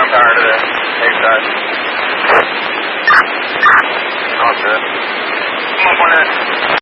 ground power to the A side. All good. Come up on that.